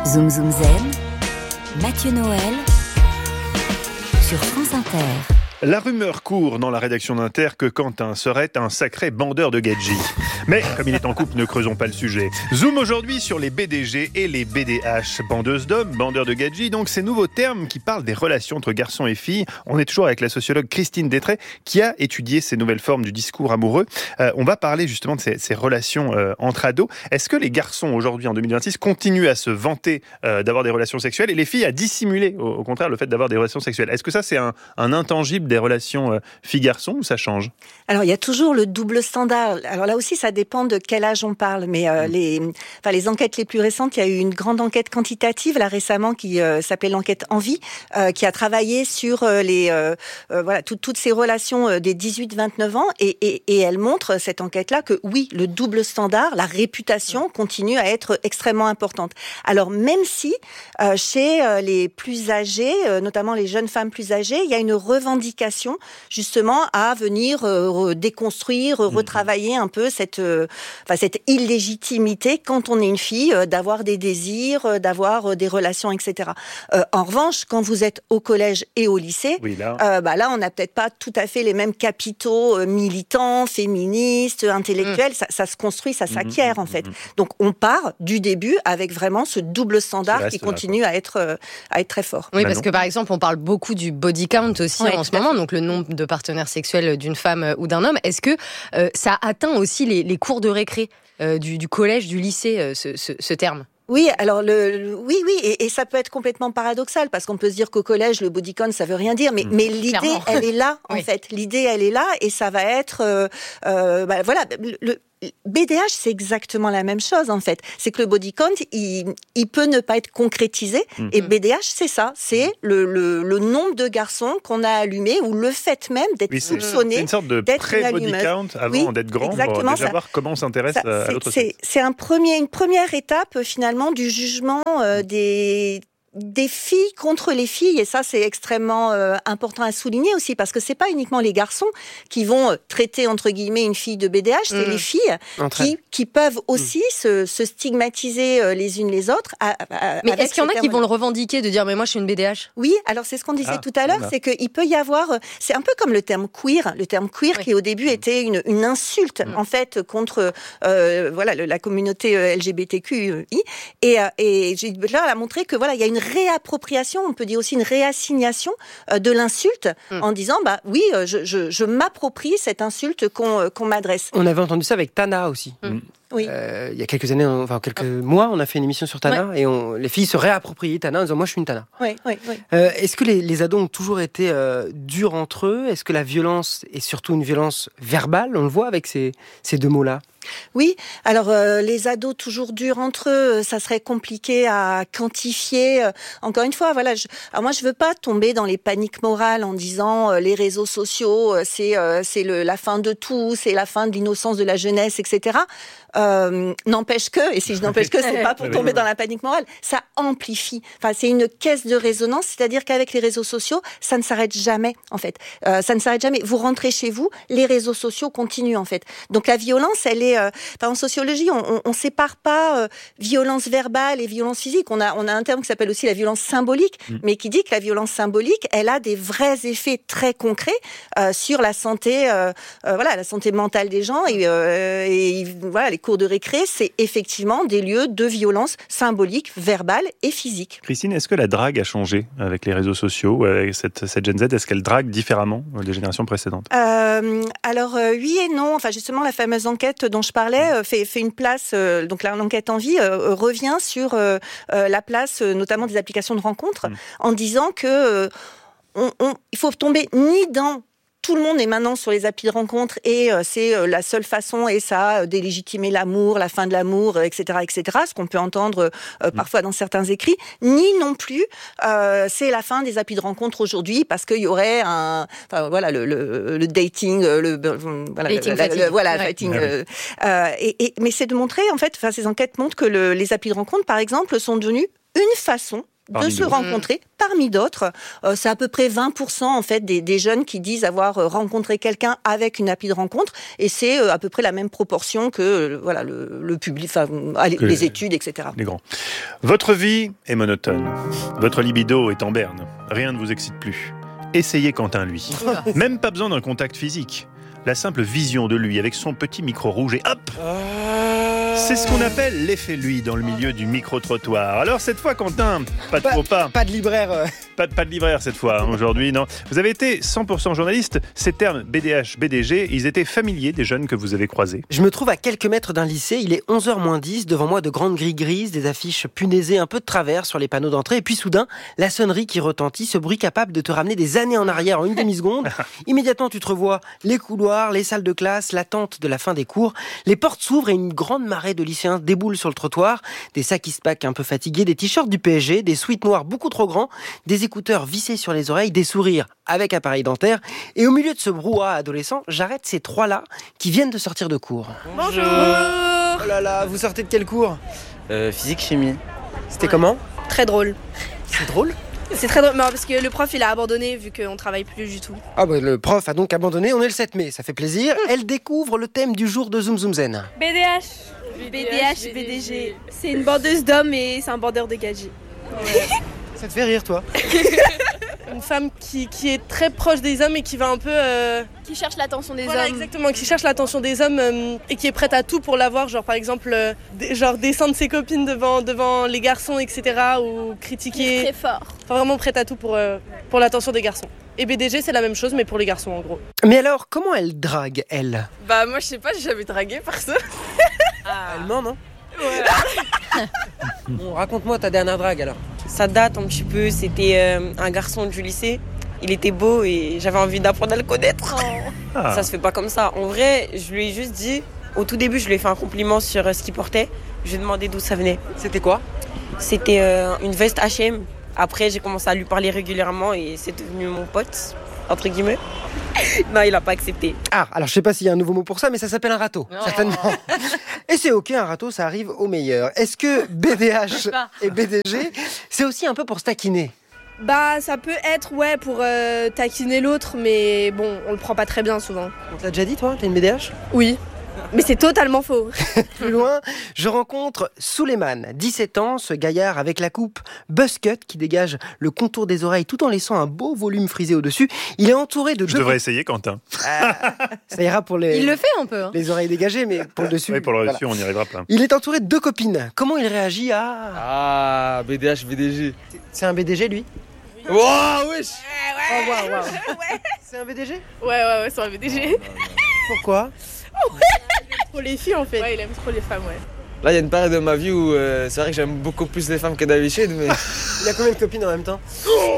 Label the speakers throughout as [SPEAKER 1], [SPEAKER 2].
[SPEAKER 1] Zoom Zoom Zen, Mathieu Noël sur France Inter.
[SPEAKER 2] La rumeur court dans la rédaction d'Inter que Quentin serait un sacré bandeur de gadgets. Mais comme il est en couple, ne creusons pas le sujet. Zoom aujourd'hui sur les BDG et les BDH. Bandeuses d'hommes, bandeurs de gadgets, donc ces nouveaux termes qui parlent des relations entre garçons et filles. On est toujours avec la sociologue Christine Détray qui a étudié ces nouvelles formes du discours amoureux. On va parler justement de ces relations entre ados. Est-ce que les garçons aujourd'hui en 2026 continuent à se vanter d'avoir des relations sexuelles et les filles à dissimuler au contraire le fait d'avoir des relations sexuelles? Est-ce que ça c'est un intangible des relations filles-garçons ou ça change?
[SPEAKER 3] Alors, il y a toujours le double standard. Alors là aussi, ça dépend de quel âge on parle. Mais les enquêtes les plus récentes, il y a eu une grande enquête quantitative là récemment qui s'appelait l'enquête Envie, qui a travaillé sur toutes ces relations des 18-29 ans. Et elle montre, cette enquête-là, que oui, le double standard, la réputation continue à être extrêmement importante. Alors, même si chez les plus âgés, notamment les jeunes femmes plus âgées, il y a une revendication justement à venir déconstruire, retravailler un peu cette illégitimité quand on est une fille d'avoir des désirs, d'avoir des relations, etc. En revanche, quand vous êtes au collège et au lycée,
[SPEAKER 2] oui, là
[SPEAKER 3] on n'a peut-être pas tout à fait les mêmes capitaux militants, féministes, intellectuels. Ça se construit, ça s'acquiert en fait. Donc on part du début avec vraiment ce double standard qui continue à être très fort.
[SPEAKER 4] Oui, parce que par exemple, on parle beaucoup du body count aussi en ce moment, donc le nombre de partenaires sexuels d'une femme ou d'un homme. Est-ce que ça atteint aussi les cours de récré du collège, du lycée, ce terme ?
[SPEAKER 3] Oui, alors oui, et ça peut être complètement paradoxal parce qu'on peut se dire qu'au collège le body count ça veut rien dire, mais l'idée
[SPEAKER 4] clairement.
[SPEAKER 3] elle est là en fait. L'idée elle est là et ça va être le BDH, c'est exactement la même chose en fait. C'est que le body count, il peut ne pas être concrétisé. Et BDH, c'est ça. C'est le nombre de garçons qu'on a allumés ou le fait même d'être soupçonné.
[SPEAKER 2] C'est une sorte de pré-body count avant d'être grand pour déjà voir comment on s'intéresse à l'autre sexe.
[SPEAKER 3] C'est une première étape finalement du jugement des filles contre les filles, et ça c'est extrêmement important à souligner aussi, parce que c'est pas uniquement les garçons qui vont traiter entre guillemets une fille de BDH, c'est les filles qui peuvent aussi se stigmatiser les unes les autres.
[SPEAKER 4] Mais est-ce qu'il y en a qui vont le revendiquer, de dire mais moi je suis une BDH?
[SPEAKER 3] Oui, alors c'est ce qu'on disait tout à l'heure, c'est qu'il peut y avoir, c'est un peu comme le terme queer qui au début était une insulte en fait contre la communauté LGBTQI, et j'ai là à montrer que il y a une réappropriation, on peut dire aussi une réassignation de l'insulte en disant oui, je m'approprie cette insulte qu'on m'adresse.
[SPEAKER 5] On avait entendu ça avec Tana aussi.
[SPEAKER 3] Oui.
[SPEAKER 5] Il y a quelques années, quelques mois, on a fait une émission sur Tana et les filles se réappropriaient Tana en disant moi je suis une Tana.
[SPEAKER 3] Oui.
[SPEAKER 5] Est-ce que les ados ont toujours été durs entre eux? Est-ce que la violence est surtout une violence verbale? On le voit avec ces deux mots-là.
[SPEAKER 3] Oui, alors les ados toujours durs entre eux, ça serait compliqué à quantifier. Encore une fois, alors moi je veux pas tomber dans les paniques morales en disant les réseaux sociaux, c'est la fin de tout, c'est la fin de l'innocence de la jeunesse, etc. N'empêche que, et si je n'empêche que, c'est pas pour tomber dans la panique morale, ça amplifie. Enfin, c'est une caisse de résonance, c'est-à-dire qu'avec les réseaux sociaux, ça ne s'arrête jamais, en fait. Ça ne s'arrête jamais. Vous rentrez chez vous, les réseaux sociaux continuent, en fait. Donc la violence, elle est, en sociologie, on sépare pas violence verbale et violence physique. On a un terme qui s'appelle aussi la violence symbolique, mais qui dit que la violence symbolique, elle a des vrais effets très concrets sur la santé, la santé mentale des gens et les cours de récré, c'est effectivement des lieux de violence symbolique, verbale et physique.
[SPEAKER 2] Christine, est-ce que la drague a changé avec les réseaux sociaux, avec cette Gen Z? Est-ce qu'elle drague différemment des générations précédentes?
[SPEAKER 3] Alors oui et non. Enfin justement, la fameuse enquête dont je parlais fait une place. Donc l'enquête Envie revient sur la place, notamment des applications de rencontres, en disant que il faut tomber ni dans tout le monde est maintenant sur les applis de rencontres et c'est la seule façon et ça délégitimer l'amour, la fin de l'amour, etc., ce qu'on peut entendre parfois dans certains écrits, ni non plus c'est la fin des applis de rencontres aujourd'hui parce qu'il y aurait le dating, mais c'est de montrer en fait, ces enquêtes montrent que les applis de rencontres par exemple sont devenues une façon
[SPEAKER 2] Parmi
[SPEAKER 3] de se
[SPEAKER 2] d'autres.
[SPEAKER 3] rencontrer, parmi d'autres. C'est à peu près 20% en fait des jeunes qui disent avoir rencontré quelqu'un avec une appli de rencontre, et c'est à peu près la même proportion que voilà le public, enfin les études, etc.
[SPEAKER 2] Les grands. Votre vie est monotone. Votre libido est en berne. Rien ne vous excite plus. Essayez Quentin, lui. Même pas besoin d'un contact physique. La simple vision de lui avec son petit micro rouge et hop, c'est ce qu'on appelle l'effet lui dans le milieu du micro-trottoir. Alors cette fois, Quentin, pas de faux pas.
[SPEAKER 5] Pas de libraire.
[SPEAKER 2] Pas de libraire cette fois, hein, aujourd'hui, non. Vous avez été 100% journaliste. Ces termes BDH, BDG, ils étaient familiers des jeunes que vous avez croisés.
[SPEAKER 5] Je me trouve à quelques mètres d'un lycée, il est 11h moins 10, devant moi de grandes grilles grises, des affiches punaisées un peu de travers sur les panneaux d'entrée, et puis soudain, la sonnerie qui retentit, ce bruit capable de te ramener des années en arrière en une demi-seconde. Immédiatement, tu te revois les couloirs, les salles de classe, l'attente de la fin des cours, les portes s'ouvrent et une grande marée de lycéens déboule sur le trottoir, des sacs un peu fatigués, des t-shirts du PSG, des sweats noirs beaucoup trop grands, des écouteurs vissés sur les oreilles, des sourires avec appareil dentaire, et au milieu de ce brouhaha adolescent, j'arrête ces trois-là qui viennent de sortir de cours.
[SPEAKER 6] Bonjour.
[SPEAKER 5] Oh là là, vous sortez de quel cours ?
[SPEAKER 6] Physique, chimie.
[SPEAKER 5] C'était comment ?
[SPEAKER 7] Très drôle.
[SPEAKER 5] C'est drôle ?
[SPEAKER 7] C'est très drôle, non, parce que le prof il a abandonné vu qu'on travaille plus du tout.
[SPEAKER 5] Ah bah le prof a donc abandonné, on est le 7 mai, ça fait plaisir. Elle découvre le thème du jour de Zoom Zoom Zen.
[SPEAKER 7] BDH, BDG. C'est une bandeuse d'hommes et c'est un bandeur de gadgets.
[SPEAKER 5] Ça te fait rire toi ?
[SPEAKER 8] Une femme qui est très proche des hommes et qui va un peu...
[SPEAKER 7] Qui cherche l'attention des
[SPEAKER 8] Voilà,
[SPEAKER 7] hommes.
[SPEAKER 8] exactement, qui cherche l'attention des hommes et qui est prête à tout pour l'avoir. Genre par exemple, descendre ses copines devant les garçons, etc. Ou critiquer.
[SPEAKER 7] Très fort.
[SPEAKER 8] Enfin vraiment prête à tout pour l'attention des garçons. Et BDG c'est la même chose mais pour les garçons en gros.
[SPEAKER 5] Mais alors, comment elle drague, elle ?
[SPEAKER 9] Bah moi je sais pas, j'ai jamais dragué personne.
[SPEAKER 5] Elle ment, non ? Ouais. Bon, raconte-moi ta dernière drague alors.
[SPEAKER 9] Ça date un petit peu, c'était un garçon du lycée. Il était beau et j'avais envie d'apprendre à le connaître. Ça se fait pas comme ça. En vrai, je lui ai juste dit, au tout début je lui ai fait un compliment sur ce qu'il portait. Je lui ai demandé d'où ça venait.
[SPEAKER 5] C'était quoi ?
[SPEAKER 9] C'était une veste H&M. Après j'ai commencé à lui parler régulièrement et c'est devenu mon pote, entre guillemets. Non, il a pas accepté.
[SPEAKER 5] Ah, alors je sais pas s'il y a un nouveau mot pour ça, mais ça s'appelle un râteau, certainement. Et c'est ok, un râteau, ça arrive au meilleur. Est-ce que BDH et BDG, c'est aussi un peu pour se taquiner ?
[SPEAKER 7] Bah ça peut être pour taquiner l'autre, mais bon, on le prend pas très bien souvent.
[SPEAKER 5] On te l'a déjà dit toi, t'es une BDH ?
[SPEAKER 7] Oui. Mais c'est totalement faux.
[SPEAKER 5] Plus loin, je rencontre Souleymane, 17 ans, ce gaillard avec la coupe buzz cut qui dégage le contour des oreilles tout en laissant un beau volume frisé au-dessus. Il est entouré de
[SPEAKER 2] Je devrais essayer, Quentin.
[SPEAKER 5] Ça ira pour les...
[SPEAKER 4] Il le fait un peu. Hein.
[SPEAKER 5] Les oreilles dégagées, mais pour le dessus...
[SPEAKER 2] Oui, pour le dessus,
[SPEAKER 5] voilà.
[SPEAKER 2] on y arrivera pas.
[SPEAKER 5] Il est entouré de deux copines. Comment il réagit à...
[SPEAKER 6] Ah, BDH, BDG.
[SPEAKER 5] C'est un BDG, lui ?
[SPEAKER 6] Wow, wesh.
[SPEAKER 5] Oh, waouh. C'est un BDG ?
[SPEAKER 8] Ouais, c'est un BDG.
[SPEAKER 5] Pourquoi ?
[SPEAKER 8] Trop les filles en fait. Ouais, il aime trop les femmes, ouais.
[SPEAKER 6] Là, il y a une période de ma vie où c'est vrai que j'aime beaucoup plus les femmes que d'habitude, mais...
[SPEAKER 5] Il a combien de copines en même temps ?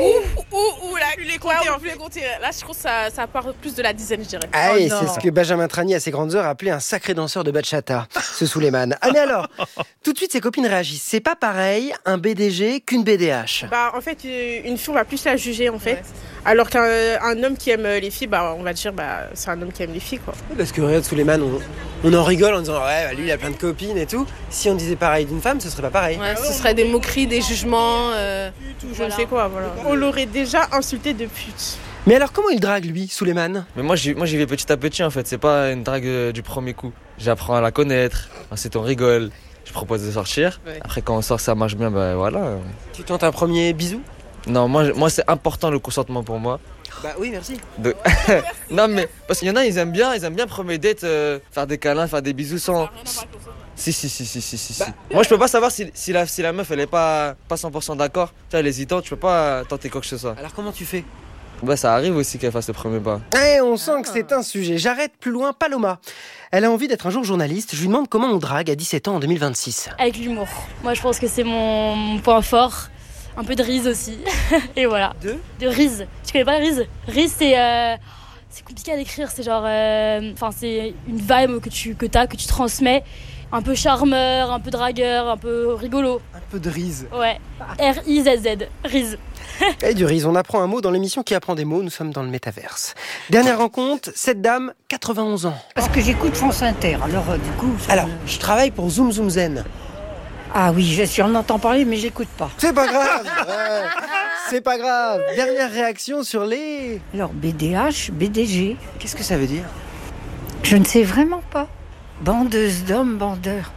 [SPEAKER 8] Là, plus les compter. Là, je trouve que ça part plus de la dizaine, je dirais.
[SPEAKER 5] Ah oui, c'est ce que Benjamin Trani, à ses grandes heures, a appelé un sacré danseur de bachata, ce Souleymane. Ah mais alors, tout de suite, ses copines réagissent. C'est pas pareil, un BDG qu'une BDH.
[SPEAKER 8] Bah, en fait, une fille, on va plus la juger, en fait. Ouais. Alors qu'un homme qui aime les filles, bah, on va dire, bah, c'est un homme qui aime les filles, quoi.
[SPEAKER 5] Parce que regarde, Souleymane, on en rigole en disant, ouais, bah, lui, il a plein de copines et tout. Si on disait pareil d'une femme, ce serait pas pareil.
[SPEAKER 8] Ouais, ce serait des moqueries, des jugements, je ne sais quoi, voilà. On l'aurait déjà insulté de pute.
[SPEAKER 5] Mais alors, comment il drague, lui, Souleymane ?
[SPEAKER 6] Mais moi, j'y vais petit à petit, en fait. C'est pas une drague du premier coup. J'apprends à la connaître. Ensuite, on rigole. Je propose de sortir. Ouais. Après, quand on sort, ça marche bien, bah voilà.
[SPEAKER 5] Tu tentes un premier bisou ?
[SPEAKER 6] Non, moi, c'est important le consentement pour moi.
[SPEAKER 5] Bah oui, merci.
[SPEAKER 6] Non, mais parce qu'il y en a, ils aiment bien premier date, faire des câlins, faire des bisous sans... Si. Bah, moi, je peux pas savoir si la meuf, elle est pas 100% d'accord. Tu vois, elle est hésitante, tu peux pas tenter quoi que ce soit.
[SPEAKER 5] Alors, comment tu fais ?
[SPEAKER 6] Bah, ça arrive aussi qu'elle fasse le premier pas.
[SPEAKER 5] Eh, on sent que c'est un sujet. J'arrête plus loin, Paloma. Elle a envie d'être un jour journaliste. Je lui demande comment on drague à 17 ans en 2026.
[SPEAKER 10] Avec l'humour. Moi, je pense que c'est mon point fort. Un peu de Riz aussi. Et voilà. De Riz. Tu connais pas Riz ? Riz, c'est compliqué à décrire. C'est genre... c'est une vibe que tu transmets. Un peu charmeur, un peu dragueur, un peu rigolo.
[SPEAKER 5] Un peu de Riz.
[SPEAKER 10] Ouais. R-I-Z-Z. Riz.
[SPEAKER 5] Et du Riz, on apprend un mot dans l'émission qui apprend des mots. Nous sommes dans le métaverse. Dernière rencontre, cette dame, 91 ans.
[SPEAKER 11] Parce que j'écoute France Inter, alors du coup...
[SPEAKER 5] Alors, je travaille pour Zoom Zoom Zen.
[SPEAKER 11] Ah oui, j'en entends parler, mais j'écoute pas.
[SPEAKER 5] C'est pas grave. C'est pas grave. Dernière réaction sur les...
[SPEAKER 11] Alors, BDH, BDG,
[SPEAKER 5] Qu'est-ce que ça veut dire?
[SPEAKER 11] je ne sais vraiment pas. Bandeuse d'hommes, bandeurs.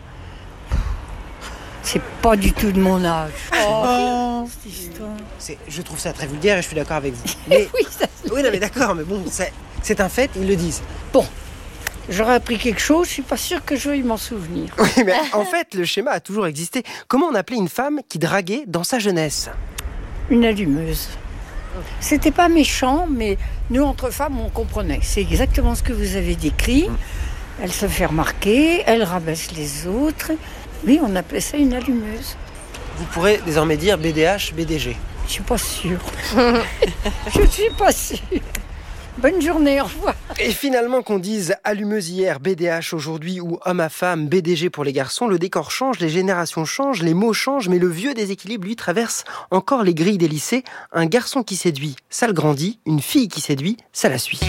[SPEAKER 11] C'est pas du tout de mon âge. Oh, cette histoire.
[SPEAKER 5] Je trouve ça très vulgaire et je suis d'accord avec vous. Mais...
[SPEAKER 11] Oui, ça
[SPEAKER 5] Oui, non, mais d'accord, mais bon, c'est un fait, ils le disent.
[SPEAKER 11] Bon, j'aurais appris quelque chose, je suis pas sûre que je veuille m'en souvenir.
[SPEAKER 5] Oui, mais en fait, le schéma a toujours existé. Comment on appelait une femme qui draguait dans sa jeunesse?
[SPEAKER 11] Une allumeuse. C'était pas méchant, mais nous, entre femmes, on comprenait. C'est exactement ce que vous avez décrit. Elle se fait remarquer, elle rabaisse les autres. Oui, on appelait ça une allumeuse.
[SPEAKER 5] Vous pourrez désormais dire BDH, BDG.
[SPEAKER 11] Je suis pas sûre. Je suis pas sûre. Bonne journée, au revoir.
[SPEAKER 5] Et finalement, qu'on dise allumeuse hier, BDH aujourd'hui ou homme à femme, BDG pour les garçons, le décor change, les générations changent, les mots changent, mais le vieux déséquilibre, lui, traverse encore les grilles des lycées. Un garçon qui séduit, ça le grandit. Une fille qui séduit, ça la suit.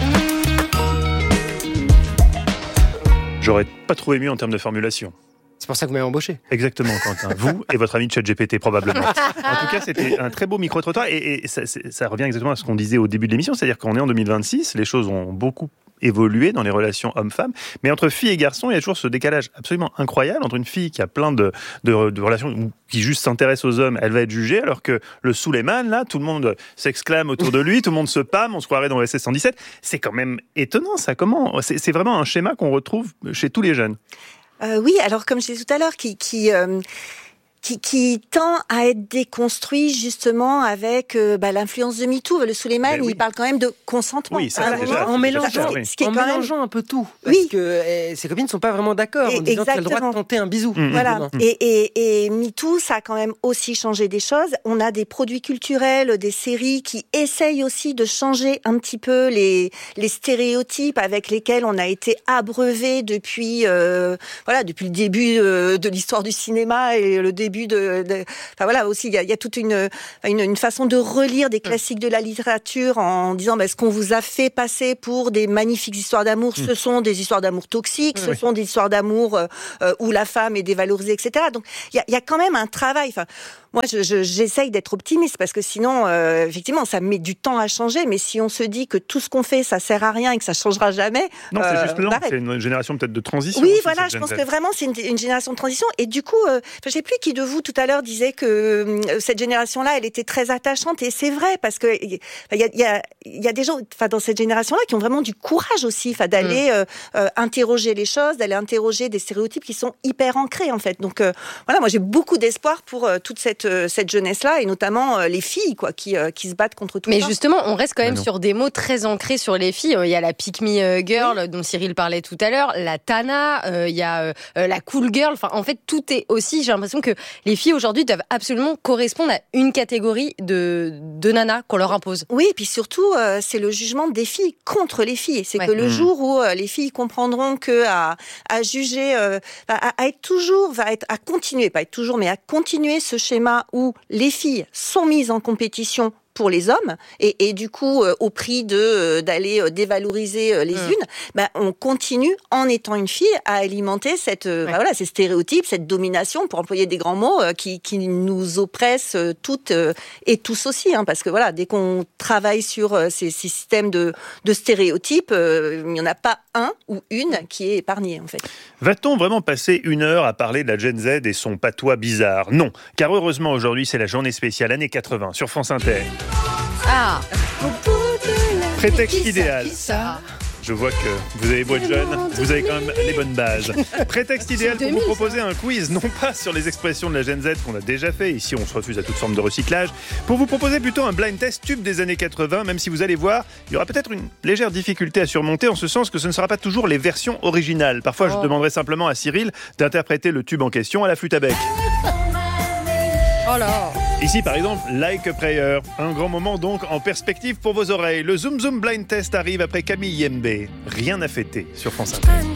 [SPEAKER 2] J'aurais pas trouvé mieux en termes de formulation.
[SPEAKER 5] C'est pour ça que vous m'avez embauché.
[SPEAKER 2] Exactement, Quentin. Vous et votre ami ChatGPT, probablement. En tout cas, c'était un très beau micro-trottoir. Et ça revient exactement à ce qu'on disait au début de l'émission. C'est-à-dire qu'on est en 2026, les choses ont beaucoup évolué dans les relations hommes-femmes. Mais entre filles et garçons, il y a toujours ce décalage absolument incroyable entre une fille qui a plein de relations, qui juste s'intéresse aux hommes, elle va être jugée, alors que le Souleymane, là, tout le monde s'exclame autour de lui, tout le monde se pâme, on se croirait dans OSS 117. C'est quand même étonnant, ça. Comment ? C'est vraiment un schéma qu'on retrouve chez tous les jeunes.
[SPEAKER 3] Oui, alors comme je disais tout à l'heure, qui tend à être déconstruit justement avec l'influence de MeToo. Le Souleymane, il parle quand même de consentement.
[SPEAKER 2] Oui, ça,
[SPEAKER 5] en mélangeant un peu tout. Parce que ses copines ne sont pas vraiment d'accord en disant qu'elle a le droit de tenter un bisou.
[SPEAKER 3] Voilà. Et MeToo, ça a quand même aussi changé des choses. On a des produits culturels, des séries qui essayent aussi de changer un petit peu les stéréotypes avec lesquels on a été abreuvé depuis le début de l'histoire du cinéma et le début aussi, il y a toute une façon de relire des classiques de la littérature en disant est-ce qu'on vous a fait passer pour des magnifiques histoires d'amour, ce sont des histoires d'amour toxiques, ce sont des histoires d'amour où la femme est dévalorisée, etc. Donc il y a quand même un travail. Moi, j'essaye d'être optimiste parce que sinon, effectivement, ça met du temps à changer. Mais si on se dit que tout ce qu'on fait, ça sert à rien et que ça changera jamais,
[SPEAKER 2] non, c'est juste lent. C'est une génération peut-être de transition.
[SPEAKER 3] Oui, voilà, je pense que vraiment c'est une génération de transition. Et du coup, je sais plus qui de vous tout à l'heure disait que cette génération-là, elle était très attachante. Et c'est vrai parce que il y a des gens, dans cette génération-là, qui ont vraiment du courage aussi, d'aller interroger les choses, d'aller interroger des stéréotypes qui sont hyper ancrés en fait. Donc voilà, moi j'ai beaucoup d'espoir pour toute cette jeunesse-là, et notamment les filles qui se battent contre tout ça.
[SPEAKER 4] Mais justement, on reste quand même sur des mots très ancrés sur les filles. Il y a la pick me girl dont Cyril parlait tout à l'heure, la Tana, il y a la cool girl. Enfin, en fait, tout est aussi... J'ai l'impression que les filles aujourd'hui doivent absolument correspondre à une catégorie de nana qu'on leur impose.
[SPEAKER 3] Oui, et puis surtout, c'est le jugement des filles contre les filles. C'est que le jour où les filles comprendront que à juger, à être toujours, à continuer, pas être toujours, mais à continuer ce schéma où les filles sont mises en compétition pour les hommes et du coup au prix d'aller dévaloriser les unes, on continue en étant une fille à alimenter ces stéréotypes, cette domination, pour employer des grands mots, qui nous oppressent toutes et tous aussi, parce que dès qu'on travaille sur ces systèmes de stéréotypes, il n'y en a pas un ou une qui est épargné en fait.
[SPEAKER 2] Va-t-on vraiment passer 1 heure à parler de la Gen Z et son patois bizarre ? Non, car heureusement aujourd'hui c'est la journée spéciale années 80 sur France Inter.
[SPEAKER 4] Ah,
[SPEAKER 2] prétexte idéal. Je vois que vous avez beau être jeune, vous avez quand même les bonnes bases. Prétexte idéal pour vous proposer un quiz, non pas sur les expressions de la Gen Z qu'on a déjà fait, ici on se refuse à toute forme de recyclage, pour vous proposer plutôt un blind test tube des années 80, même si vous allez voir, il y aura peut-être une légère difficulté à surmonter, en ce sens que ce ne sera pas toujours les versions originales. Parfois je demanderai simplement à Cyril d'interpréter le tube en question à la flûte à bec.
[SPEAKER 4] Oh là.
[SPEAKER 2] Ici, par exemple, Like a Prayer. Un grand moment donc en perspective pour vos oreilles. Le Zoom Zoom Blind Test arrive après Camille Yembe. Rien à fêter sur France Inter.